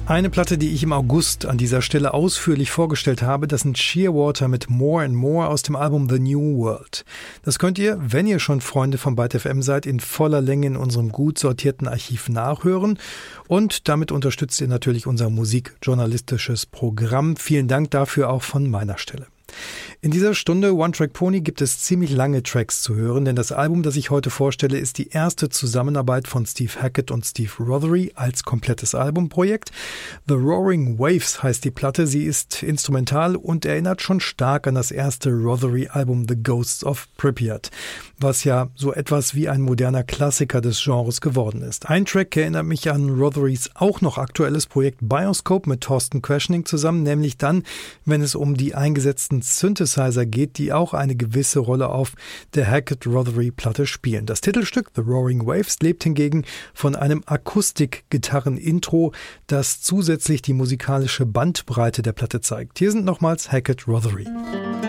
Eine Platte, die ich im August an dieser Stelle ausführlich vorgestellt habe, das sind Shearwater mit More and More aus dem Album The New World. Das könnt ihr, wenn ihr schon Freunde von Byte FM seid, in voller Länge in unserem gut sortierten Archiv nachhören. Und damit unterstützt ihr natürlich unser musikjournalistisches Programm. Vielen Dank dafür auch von meiner Stelle. In dieser Stunde One Track Pony gibt es ziemlich lange Tracks zu hören, denn das Album, das ich heute vorstelle, ist die erste Zusammenarbeit von Steve Hackett und Steve Rothery als komplettes Albumprojekt. The Roaring Waves heißt die Platte, sie ist instrumental und erinnert schon stark an das erste Rothery-Album The Ghosts of Pripyat, was ja so etwas wie ein moderner Klassiker des Genres geworden ist. Ein Track erinnert mich an Rotherys auch noch aktuelles Projekt Bioscope mit Thorsten Quaschning zusammen, nämlich dann, wenn es um die eingesetzten Synthesizer geht, die auch eine gewisse Rolle auf der Hackett-Rothery-Platte spielen. Das Titelstück The Roaring Waves lebt hingegen von einem Akustik-Gitarren-Intro, das zusätzlich die musikalische Bandbreite der Platte zeigt. Hier sind nochmals Hackett-Rothery.